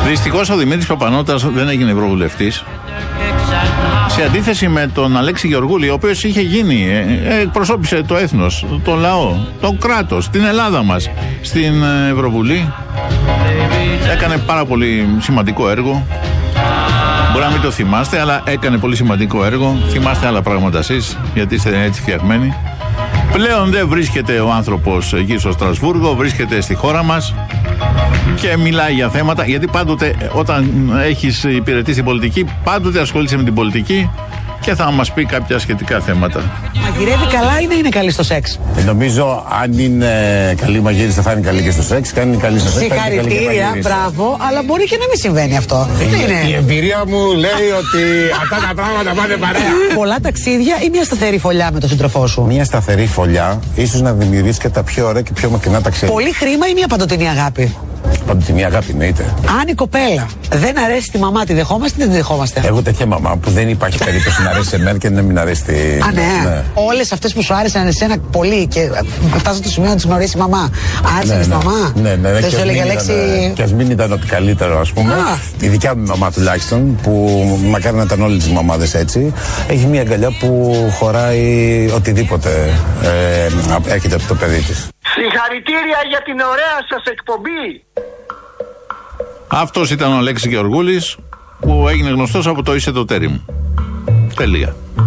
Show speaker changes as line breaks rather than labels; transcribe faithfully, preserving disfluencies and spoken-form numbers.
Δυστυχώς ο Δημήτρης Παπανώτας δεν έγινε ευρωβουλευτής. Σε αντίθεση με τον Αλέξη Γεωργούλη, ο οποίος είχε γίνει, ε, εκπροσώπησε το έθνος, το λαό, το κράτος, την Ελλάδα μας στην Ευρωβουλή. Έκανε πάρα πολύ σημαντικό έργο. Μπορεί να μην το θυμάστε, αλλά έκανε πολύ σημαντικό έργο. Θυμάστε άλλα πράγματα εσείς, γιατί είστε έτσι φτιαγμένοι. Πλέον δεν βρίσκεται ο άνθρωπος εκεί στο Στρασβούργο, βρίσκεται στη χώρα μας και μιλάει για θέματα, γιατί πάντοτε όταν έχεις υπηρετήσει την πολιτική, πάντοτε ασχολείσαι με την πολιτική και θα μας πει κάποια σχετικά θέματα.
Μαγειρεύει καλά ή να είναι καλή στο σεξ?
Ε, νομίζω αν είναι καλή μαγείρισα θα είναι καλή και στο σεξ. Αν είναι καλή στο σεξ θα είναι καλή και
συγχαρητήρια, μπράβο, αλλά μπορεί και να μην συμβαίνει αυτό.
Ε, είναι. Η εμπειρία μου λέει ότι αυτά τα πράγματα πάνε παρέα.
Πολλά ταξίδια ή μια σταθερή φωλιά με τον σύντροφό σου?
Μια σταθερή φωλιά, ίσως να δημιουργήσει και τα πιο ωραία και πιο μακρινά ταξίδια.
Πολύ χρήμα ή μια παντοτινή αγάπη?
Παντοτινή αγάπη εννοείται.
Αν η κοπέλα δεν αρέσει τη μαμά, τη δεχόμαστε ή δεν τη δεχόμαστε?
Εγώ τέτοια μαμά που δεν υπάρχει περίπτωση να αρέσει σε μένα και να μην αρέσει τη.
Α, ναι. ναι. Όλες αυτές που σου άρεσαν εσένα πολύ και φτάσαν στο σημείο να τις γνωρίσει η μαμά. Άρεσαν
ναι,
τη
ναι.
μαμά.
Ναι, ναι, ναι.
Δεν σου έλεγε λέξη.
Και ας μην ήταν ότι καλύτερο, ας πούμε. Α. Η δικιά μου μαμά τουλάχιστον, που μακάρι να ήταν όλες τις μαμάδες έτσι, έχει μια αγκαλιά που χωράει οτιδήποτε ε, έρχεται από το παιδί της.
Συγχαρητήρια για την ωραία σας εκπομπή.
Αυτός ήταν ο Αλέξης Γεωργούλης, που έγινε γνωστός από το «Είσαι το τέρι μου». Τελεία.